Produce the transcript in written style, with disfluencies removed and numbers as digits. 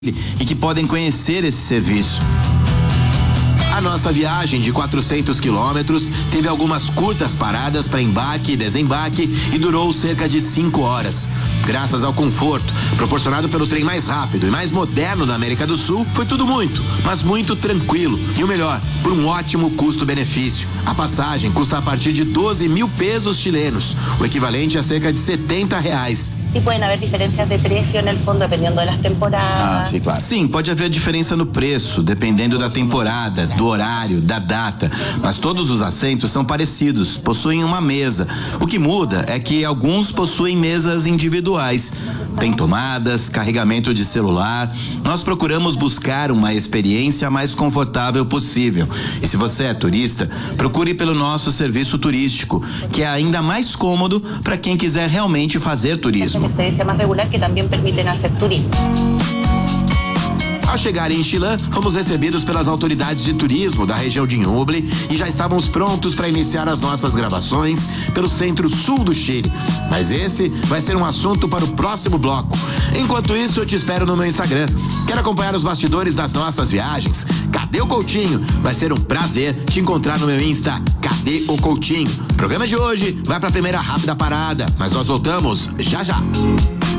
e que podem conhecer esse serviço. A nossa viagem de 400 quilômetros teve algumas curtas paradas para embarque e desembarque e durou cerca de 5 horas. Graças ao conforto proporcionado pelo trem mais rápido e mais moderno da América do Sul, foi tudo muito, mas muito tranquilo. E o melhor, por um ótimo custo-benefício. A passagem custa a partir de 12 mil pesos chilenos, o equivalente a cerca de R$70. Sí pueden haber diferencias de precio en el fondo dependiendo de las temporadas. Sim, claro. Sim, pode haver diferença no preço, dependendo da temporada, do horário, da data. Mas todos os assentos são parecidos, possuem uma mesa. O que muda é que alguns possuem mesas individuais. Tem tomadas, carregamento de celular. Nós procuramos buscar uma experiência mais confortável possível. E se você é turista, procure pelo nosso serviço turístico, que é ainda mais cômodo para quem quiser realmente fazer turismo. Experiencia más regular que también permiten hacer turismo. Ao chegar em Chilã, fomos recebidos pelas autoridades de turismo da região de Ñuble e já estávamos prontos para iniciar as nossas gravações pelo centro-sul do Chile. Mas esse vai ser um assunto para o próximo bloco. Enquanto isso, eu te espero no meu Instagram. Quer acompanhar os bastidores das nossas viagens? Cadê o Coutinho? Vai ser um prazer te encontrar no meu Insta, Cadê o Coutinho? O programa de hoje vai para a primeira rápida parada, mas nós voltamos já já.